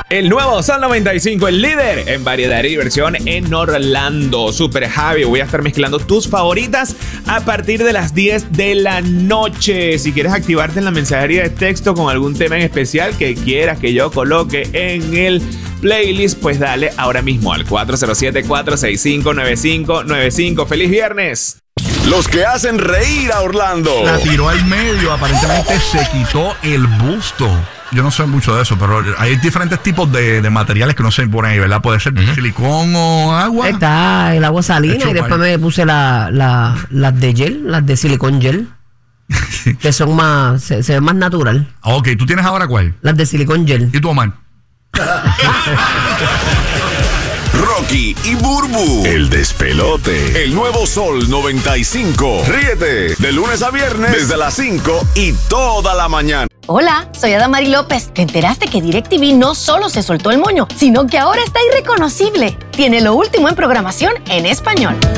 El nuevo Sol 95, el líder en variedad y diversión en Orlando. Super Javi, voy a estar mezclando tus favoritas a partir de las 10 de la noche. Si quieres activarte en la mensajería de texto con algún tema en especial que quieras que yo coloque en el playlist, pues dale ahora mismo al 407-465-9595. ¡Feliz viernes! Los que hacen reír a Orlando. La tiró al medio, aparentemente se quitó el busto. Yo no sé mucho de eso, pero hay diferentes tipos de materiales que no se ponen ahí, ¿verdad? Puede ser silicón o agua. Está el agua salina y después me puse las de gel, las de silicón gel. Que son más, se ven más natural. Ok, ¿tú tienes ahora cuál? Las de silicón gel. ¿Y tú, Omar? Rocky y Burbu, el despelote. El nuevo Sol 95. Ríete de lunes a viernes desde las 5 y toda la mañana. Hola, soy Adamari López. ¿Te enteraste que DirecTV no solo se soltó el moño, sino que ahora está irreconocible? Tiene lo último en programación en español.